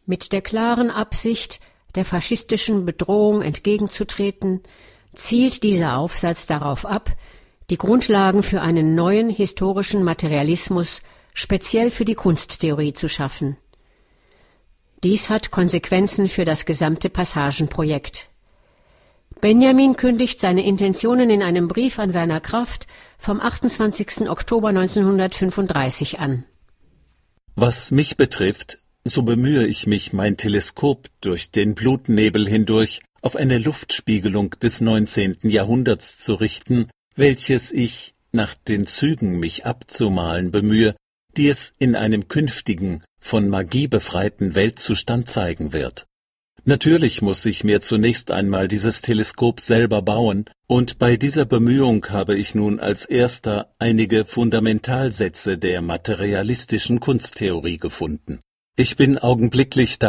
Mit der klaren Absicht, der faschistischen Bedrohung entgegenzutreten, zielt dieser Aufsatz darauf ab, die Grundlagen für einen neuen historischen Materialismus speziell für die Kunsttheorie zu schaffen. Dies hat Konsequenzen für das gesamte Passagenprojekt. Benjamin kündigt seine Intentionen in einem Brief an Werner Kraft vom 28. Oktober 1935 an. Was mich betrifft, so bemühe ich mich, mein Teleskop durch den Blutnebel hindurch auf eine Luftspiegelung des 19. Jahrhunderts zu richten, welches ich nach den Zügen mich abzumalen bemühe, die es in einem künftigen, von Magie befreiten Weltzustand zeigen wird. Natürlich muss ich mir zunächst einmal dieses Teleskop selber bauen, und bei dieser Bemühung habe ich nun als erster einige Fundamentalsätze der materialistischen Kunsttheorie gefunden. Ich bin augenblicklich